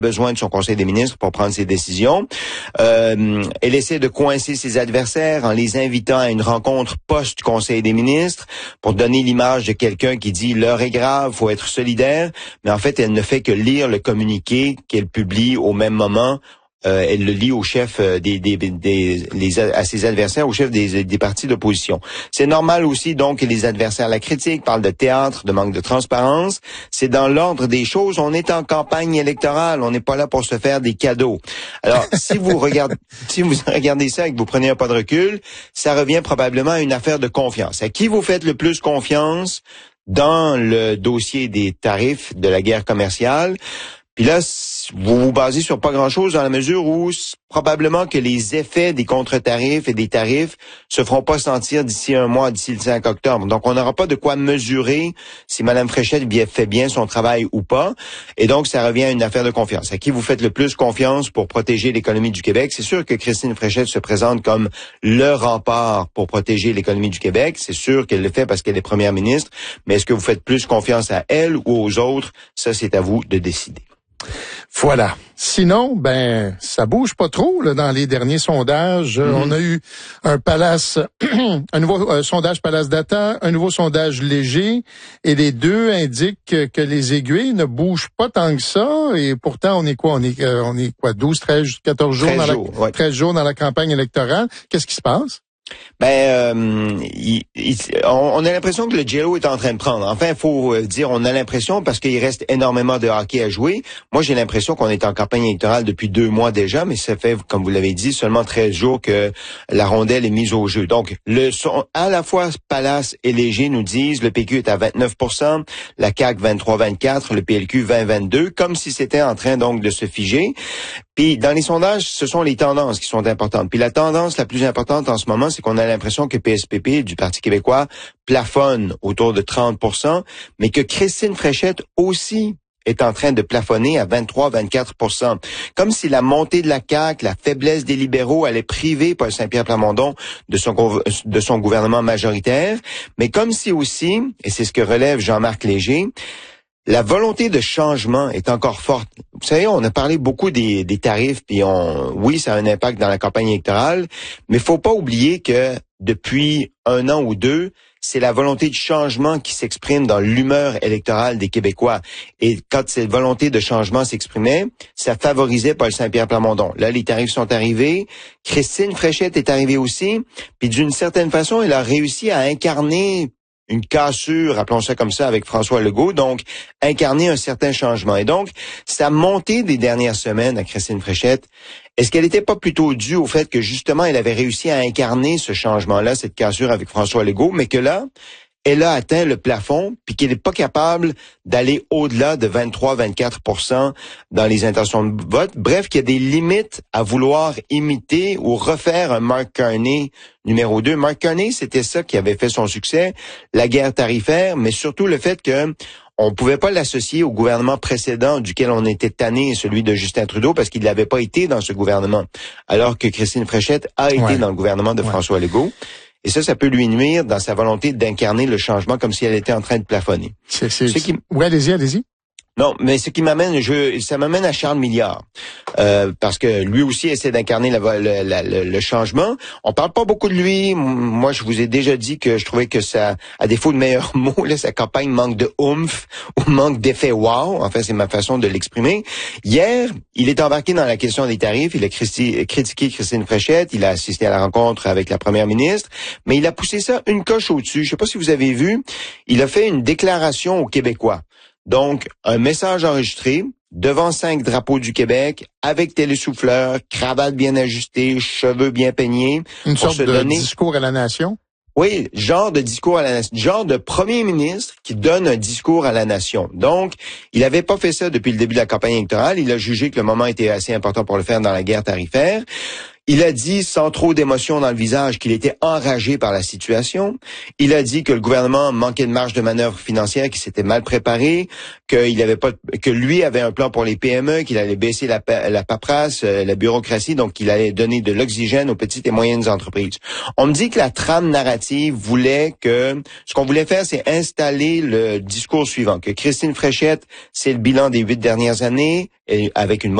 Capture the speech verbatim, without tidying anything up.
besoin de son conseil des ministres pour prendre ses décisions. Euh, elle essaie de coincer ses adversaires en les invitant à une rencontre post-conseil des ministres pour donner l'image de quelqu'un qui dit « l'heure est grave, faut être solidaire », mais en fait, elle ne fait que lire le communiqué qu'elle publie au même moment. Euh, elle le lit au chef euh, des, des, des les, à ses adversaires, au chef des, des partis d'opposition. C'est normal aussi donc que les adversaires la critiquent, parlent de théâtre, de manque de transparence. C'est dans l'ordre des choses. On est en campagne électorale. On n'est pas là pour se faire des cadeaux. Alors, si vous regardez, si vous regardez ça et que vous prenez un pas de recul, ça revient probablement à une affaire de confiance. À qui vous faites le plus confiance dans le dossier des tarifs de la guerre commerciale? Puis là, vous vous basez sur pas grand-chose dans la mesure où probablement que les effets des contre-tarifs et des tarifs se feront pas sentir d'ici un mois, d'ici le cinq octobre. Donc, on n'aura pas de quoi mesurer si Mme Fréchette fait bien son travail ou pas. Et donc, ça revient à une affaire de confiance. À qui vous faites le plus confiance pour protéger l'économie du Québec? C'est sûr que Christine Fréchette se présente comme le rempart pour protéger l'économie du Québec. C'est sûr qu'elle le fait parce qu'elle est première ministre. Mais est-ce que vous faites plus confiance à elle ou aux autres? Ça, c'est à vous de décider. Voilà. Sinon, ben, ça bouge pas trop là, dans les derniers sondages. Mm-hmm. On a eu un Palace, un nouveau euh, sondage Palace Data, un nouveau sondage Léger, et les deux indiquent que, que les aiguilles ne bougent pas tant que ça. Et pourtant, on est quoi On est, euh, on est quoi douze, treize, quatorze jours dans jours, la ouais. treize jours dans la campagne électorale. Qu'est-ce qui se passe? Ben, euh, il, il, on a l'impression que le Jello est en train de prendre. Enfin, il faut dire on a l'impression parce qu'il reste énormément de hockey à jouer. Moi, j'ai l'impression qu'on est en campagne électorale depuis deux mois déjà, mais ça fait, comme vous l'avez dit, seulement treize jours que la rondelle est mise au jeu. Donc, le son, à la fois Palace et Léger nous disent le P Q est à vingt-neuf pour cent, la C A Q vingt-trois vingt-quatre, le P L Q vingt vingt-deux, comme si c'était en train donc de se figer. Puis, dans les sondages, ce sont les tendances qui sont importantes. Puis, la tendance la plus importante en ce moment, c'est qu'on a l'impression que P S P P du Parti québécois plafonne autour de trente pour cent, mais que Christine Fréchette aussi est en train de plafonner à vingt-trois à vingt-quatre pour cent. Comme si la montée de la C A Q, la faiblesse des libéraux allait priver Paul Saint-Pierre Plamondon de son, de son gouvernement majoritaire, mais comme si aussi, et c'est ce que relève Jean-Marc Léger, la volonté de changement est encore forte. Vous savez, on a parlé beaucoup des, des tarifs, puis on, oui, ça a un impact dans la campagne électorale, mais faut pas oublier que depuis un an ou deux, c'est la volonté de changement qui s'exprime dans l'humeur électorale des Québécois. Et quand cette volonté de changement s'exprimait, ça favorisait Paul Saint-Pierre Plamondon. Là, les tarifs sont arrivés. Christine Fréchette est arrivée aussi. Puis d'une certaine façon, elle a réussi à incarner une cassure, appelons ça comme ça, avec François Legault, donc incarner un certain changement. Et donc, sa montée des dernières semaines à Christine Fréchette, est-ce qu'elle n'était pas plutôt due au fait que justement, elle avait réussi à incarner ce changement-là, cette cassure avec François Legault, mais que là, elle a atteint le plafond, puis qu'elle n'est pas capable d'aller au-delà de vingt-trois à vingt-quatre pour cent dans les intentions de vote. Bref, qu'il y a des limites à vouloir imiter ou refaire un Mark Carney numéro deux. Mark Carney, c'était ça qui avait fait son succès, la guerre tarifaire, mais surtout le fait que on pouvait pas l'associer au gouvernement précédent duquel on était tanné, celui de Justin Trudeau, parce qu'il n'avait pas été dans ce gouvernement, alors que Christine Fréchette a été ouais. dans le gouvernement de ouais. François Legault. Et ça, ça peut lui nuire dans sa volonté d'incarner le changement comme si elle était en train de plafonner. C'est, c'est, ce qui... Oui, allez-y, allez-y. Non, mais ce qui m'amène, je, ça m'amène à Charles Milliard, euh, parce que lui aussi essaie d'incarner la, la, la, le, le changement. On parle pas beaucoup de lui. Moi, je vous ai déjà dit que je trouvais que ça, à défaut de meilleurs mots, là, sa campagne manque de oomph ou manque d'effet wow. Enfin, c'est ma façon de l'exprimer. Hier, il est embarqué dans la question des tarifs. Il a critiqué Christine Fréchette. Il a assisté à la rencontre avec la première ministre, mais il a poussé ça une coche au-dessus. Je sais pas si vous avez vu. Il a fait une déclaration aux Québécois. Donc, un message enregistré devant cinq drapeaux du Québec, avec télésouffleur, cravate bien ajustée, cheveux bien peignés. Une sorte de donner... discours à la nation? Oui, genre de discours à la nation, genre de premier ministre qui donne un discours à la nation. Donc, il n'avait pas fait ça depuis le début de la campagne électorale. Il a jugé que le moment était assez important pour le faire dans la guerre tarifaire. Il a dit, sans trop d'émotion dans le visage, qu'il était enragé par la situation. Il a dit que le gouvernement manquait de marge de manœuvre financière, qu'il s'était mal préparé, qu'il avait pas, que lui avait un plan pour les P M E, qu'il allait baisser la, la paperasse, la bureaucratie, donc qu'il allait donner de l'oxygène aux petites et moyennes entreprises. On me dit que la trame narrative voulait que, ce qu'on voulait faire, c'est installer le discours suivant, que Christine Fréchette, c'est le bilan des huit dernières années, et avec une